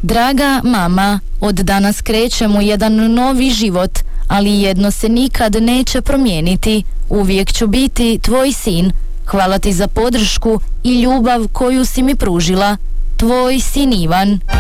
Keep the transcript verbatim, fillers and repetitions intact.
Draga mama, od danas krećemo jedan novi život, ali jedno se nikad neće promijeniti. Uvijek ću biti tvoj sin. Hvala ti za podršku i ljubav koju si mi pružila. Tvoj sin Ivan.